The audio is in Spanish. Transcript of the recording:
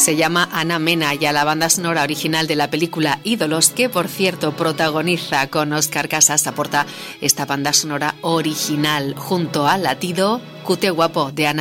Se llama Ana Mena y a la banda sonora original de la película Ídolos, que por cierto protagoniza con Óscar Casas, aporta esta banda sonora original junto al latido Cute Guapo de Ana